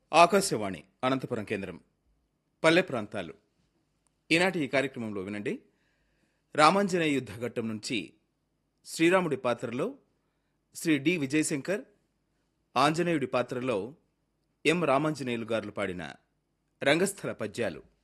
ఆకాశవాణి అనంతపురం కేంద్రం పల్లె ప్రాంతాలు. ఈనాటి ఈ కార్యక్రమంలో వినండి. రామాంజనేయ యుద్ధ ఘట్టం నుంచి శ్రీరాముడి పాత్రలో శ్రీ డి విజయశంకర్, ఆంజనేయుడి పాత్రలో ఎం రామాంజనేయులు గారు పాడిన రంగస్థల పద్యాలు.